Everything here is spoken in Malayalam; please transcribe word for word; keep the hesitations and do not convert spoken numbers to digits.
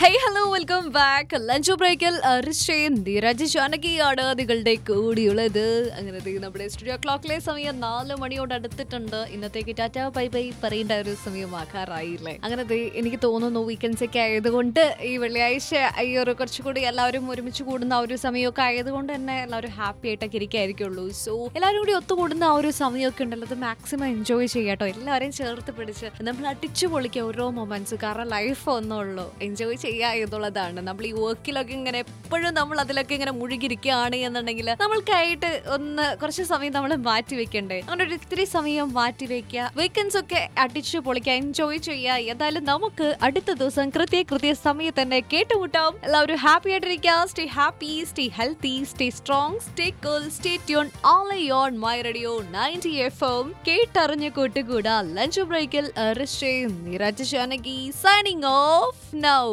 Hey hello welcome back. Lunch ബ്രേക്കിൽ റിഷയും നിരജ് ജാനകിയാണ് നിങ്ങളുടെ കൂടിയുള്ളത്. അങ്ങനെ നമ്മുടെ സ്റ്റുഡിയോ ക്ലോക്കിലെ സമയം നാല് മണിയോട് അടുത്തിട്ടുണ്ട്. ഇന്നത്തേക്ക് ടാറ്റ ബൈ ബൈ പറയേണ്ട ഒരു സമയമാക്കാറായില്ലേ. അങ്ങനെ എനിക്ക് തോന്നുന്നു വീക്കെൻഡ്സ് ഒക്കെ ആയതുകൊണ്ട് ഈ വെള്ളിയാഴ്ച ഈ ഒരു കുറച്ചുകൂടി എല്ലാവരും ഒരുമിച്ച് കൂടുന്ന ആ ഒരു സമയമൊക്കെ ആയതുകൊണ്ട് തന്നെ എല്ലാവരും ഹാപ്പി ആയിട്ടൊക്കെ ഇരിക്കായിരിക്കുള്ളൂ. സോ എല്ലാവരും കൂടി ഒത്തുകൂടുന്ന ആ ഒരു സമയമൊക്കെ ഉണ്ടല്ലോ, അത് മാക്സിമം എൻജോയ് ചെയ്യാട്ടോ. എല്ലാവരെയും ചേർത്ത് പിടിച്ച് നമ്മൾ അടിച്ചു പൊളിക്കുക ഓരോ മൊമെന്റ്സ്. കാരണം ലൈഫ് ഒന്നുള്ളൂ, എൻജോയ് ചെയ്യുക എന്നുള്ളതാണ്. നമ്മൾ ഈ വർക്കിലൊക്കെ ഇങ്ങനെ എപ്പോഴും നമ്മൾ അതിലൊക്കെ ഇങ്ങനെ മുഴുകിയിരിക്കുകയാണ് എന്നുണ്ടെങ്കിൽ നമ്മൾക്കായിട്ട് ഒന്ന് കുറച്ച് സമയം നമ്മൾ മാറ്റി വെക്കണ്ടേ. അങ്ങനെ ഒരു ഇത്തിരി സമയം മാറ്റി വെക്കുക, വീക്കെൻഡ്സ് ഒക്കെ അടിച്ചു പൊളിക്കുക, എൻജോയ് ചെയ്യുക. ഏതായാലും നമുക്ക് അടുത്ത ദിവസം കൃത്യ കൃത്യ സമയത്ത് തന്നെ കേട്ടുമുട്ടാം. എല്ലാവരും ഹാപ്പി ആയിട്ടിരിക്കുക. Stay happy, stay healthy, stay strong, stay cool, stay tune only on my radio ninety F M. കേട്ടറിഞ്ഞ് കൂട്ടുകൂടാ ലഞ്ച് ബ്രേക്കിൽ Neeraj Janaki signing off now.